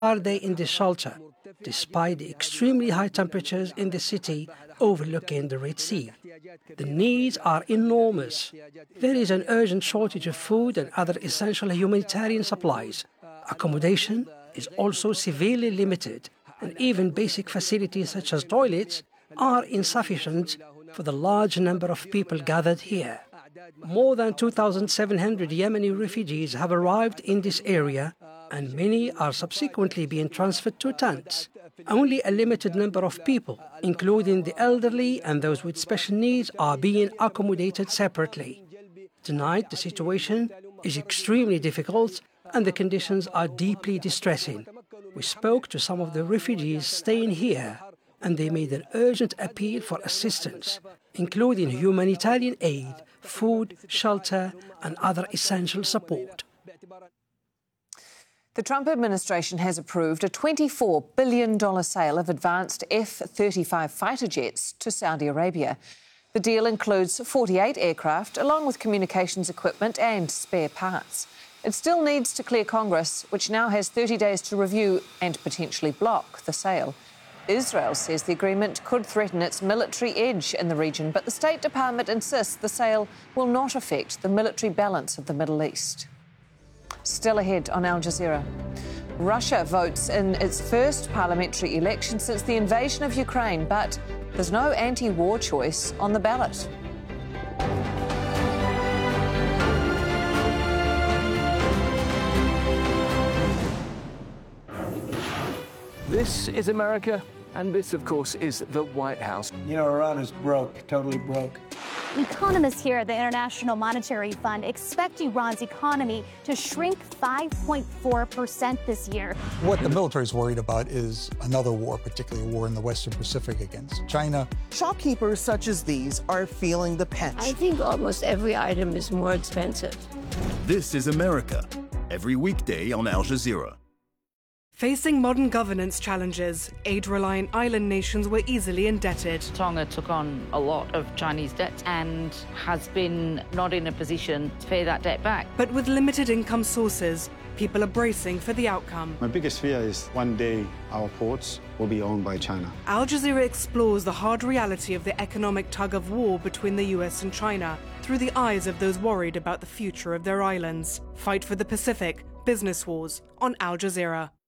are they in this shelter, despite the extremely high temperatures in the city overlooking the Red Sea? The needs are enormous. There is an urgent shortage of food and other essential humanitarian supplies. Accommodation is also severely limited, and even basic facilities such as toilets are insufficient for the large number of people gathered here. More than 2,700 Yemeni refugees have arrived in this area, and many are subsequently being transferred to tents. Only a limited number of people, including the elderly and those with special needs, are being accommodated separately. Tonight, the situation is extremely difficult and the conditions are deeply distressing. We spoke to some of the refugees staying here, and they made an urgent appeal for assistance, including humanitarian aid, food, shelter, and other essential support. The Trump administration has approved a $24 billion sale of advanced F-35 fighter jets to Saudi Arabia. The deal includes 48 aircraft, along with communications equipment and spare parts. It still needs to clear Congress, which now has 30 days to review and potentially block the sale. Israel says the agreement could threaten its military edge in the region, but the State Department insists the sale will not affect the military balance of the Middle East. Still ahead on Al Jazeera. Russia votes in its first parliamentary election since the invasion of Ukraine, but there's no anti-war choice on the ballot. This is America, and this, of course, is the White House. You know, Iran is broke, totally broke. Economists here at the International Monetary Fund expect Iran's economy to shrink 5.4% this year. What the military is worried about is another war, particularly a war in the Western Pacific against China. Shopkeepers such as these are feeling the pinch. I think almost every item is more expensive. This is America, every weekday on Al Jazeera. Facing modern governance challenges, aid-reliant island nations were easily indebted. Tonga took on a lot of Chinese debt and has been not in a position to pay that debt back. But with limited income sources, people are bracing for the outcome. My biggest fear is one day our ports will be owned by China. Al Jazeera explores the hard reality of the economic tug-of-war between the US and China through the eyes of those worried about the future of their islands. Fight for the Pacific, Business Wars on Al Jazeera.